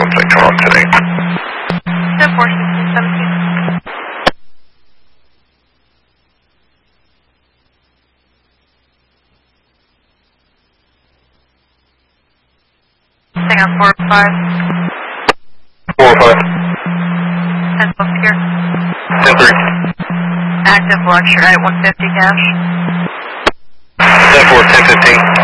contact on today. 10-4-16-17. Hang on, 4-5. 4-5. 10-12 here. 10-3. Active lecture at 150 cash. 10-4, 10-15.